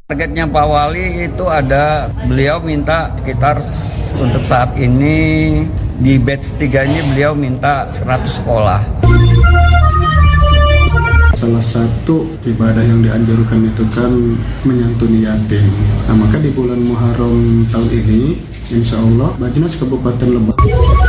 Targetnya Pak Wali itu ada, beliau minta sekitar untuk saat ini di batch 3 ini beliau minta 100 sekolah. Salah satu ibadah yang dianjurkan itu kan menyantuni yatim. Nah, maka di bulan Muharram tahun ini, insya Allah Bajnas Kabupaten Lebak